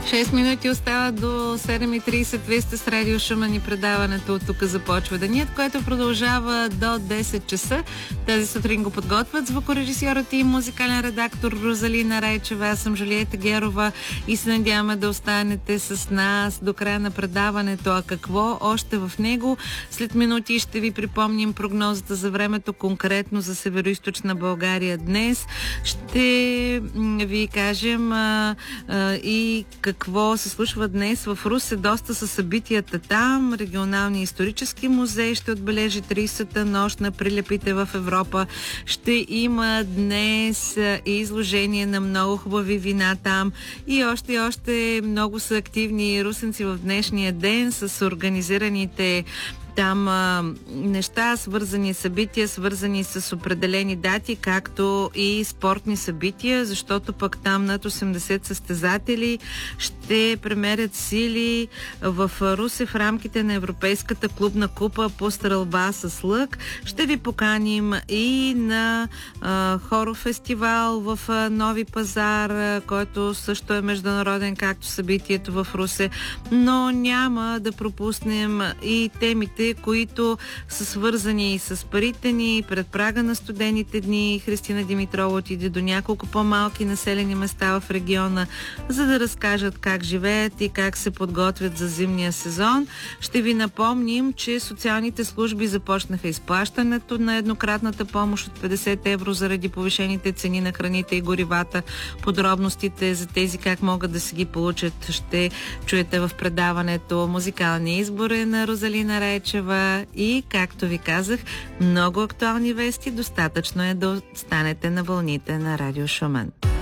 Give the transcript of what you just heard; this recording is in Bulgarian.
6 минути остава до 7:30. Вие сте с Радио Шумен и предаването от тук започва денят, което продължава до 10 часа. Тази сутрин го подготвят звукорежисьорът и музикален редактор Розалина Райчева. Аз съм Жулиета Герова и се надяваме да останете с нас до края на предаването. А какво още в него? След минути ще ви припомним прогнозата за времето конкретно за североизточна България днес. Ще ви кажем и какво се случва днес в Русе. Доста са събитията там. Регионалния исторически музей ще отбележи 30-та нощ на прилепите в Европа. Ще има днес изложение на много хубави вина там. И още много са активни русенци в днешния ден с организираните там неща, събития, свързани с определени дати, както и спортни събития, защото пък там над 80 състезатели ще премерят сили в Русе в рамките на Европейската клубна купа по стрелба с лък. Ще ви поканим и на хоров фестивал в Нови пазар, който също е международен, както събитието в Русе, но няма да пропуснем и темите, които са свързани с парите ни. Пред прага на студените дни Христина Димитрова отиде до няколко по-малки населени места в региона, за да разкажат как живеят и как се подготвят за зимния сезон. Ще ви напомним, че социалните служби започнаха изплащането на еднократната помощ от 50 евро заради повишените цени на храните и горивата. Подробностите за тези как могат да си ги получат ще чуете в предаването. Музикалния избор е на Розалина Райчева и, както ви казах, много актуални вести. Достатъчно е да останете на вълните на Радио Шумен.